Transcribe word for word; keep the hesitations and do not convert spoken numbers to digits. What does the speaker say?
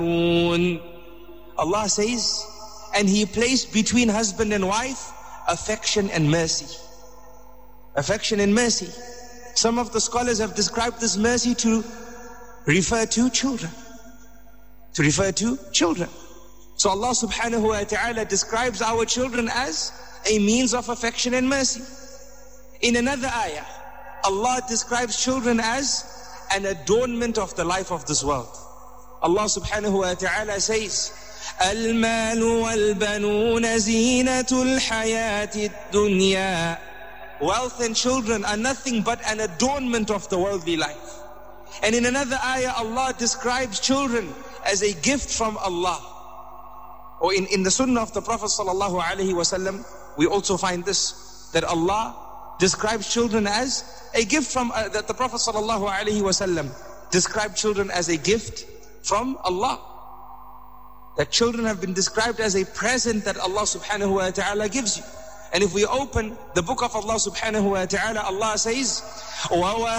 Allah says, and He placed between husband and wife affection and mercy. Affection and mercy. Some of the scholars have described this mercy to refer to children. To refer to children. So Allah subhanahu wa ta'ala describes our children as a means of affection and mercy. In another ayah, Allah describes children as an adornment of the life of this world. Allah subhanahu wa ta'ala says, الْمَالُ وَالْبَنُونَ زِينَةُ الْحَيَاةِ الدُّنْيَا. Wealth and children are nothing but an adornment of the worldly life. And in another ayah, Allah describes children as a gift from Allah. Or in, in the sunnah of the Prophet sallallahu alaihi wasallam, we also find this, that Allah describes children as a gift from, uh, that the Prophet sallallahu alaihi wasallam described children as a gift from Allah. That children have been described as a present that Allah subhanahu wa ta'ala gives you. And if we open the book of Allah subhanahu wa ta'ala, Allah says,